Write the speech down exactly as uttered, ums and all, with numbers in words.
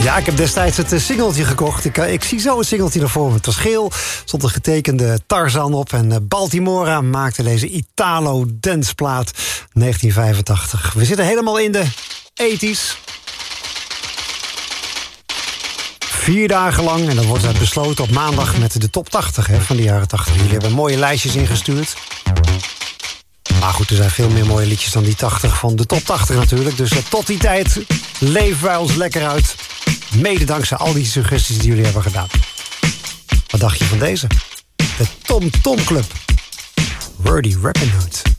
Ja, ik heb destijds het singeltje gekocht. Ik, ik zie zo een singeltje naar voren. Het was geel, stond een getekende Tarzan op. En Baltimora maakte deze Italo-danceplaat negentien vijfentachtig. We zitten helemaal in de tachtiger. Vier dagen lang, en dan wordt het besloten op maandag met de top tachtig hè, van de jaren tachtig. Jullie hebben mooie lijstjes ingestuurd. Maar goed, er zijn veel meer mooie liedjes dan die tachtig van de top tachtig natuurlijk. Dus uh, tot die tijd leven wij ons lekker uit. Mede dankzij al die suggesties die jullie hebben gedaan. Wat dacht je van deze? De Tom Tom Club. Wordy Rapping Hood.